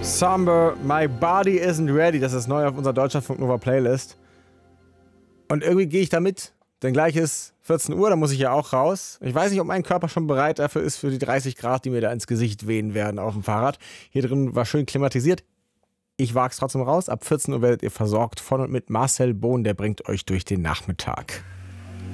Somber, My Body Isn't Ready, das ist neu auf unserer Deutschlandfunk Nova Playlist. Und irgendwie gehe ich da mit, denn gleich ist 14 Uhr, da muss ich ja auch raus. Ich weiß nicht, ob mein Körper schon bereit dafür ist, für die 30 Grad, die mir da ins Gesicht wehen werden auf dem Fahrrad. Hier drin war schön klimatisiert. Ich wag's trotzdem raus. Ab 14 Uhr werdet ihr versorgt von und mit Marcel Bohn, der bringt euch durch den Nachmittag.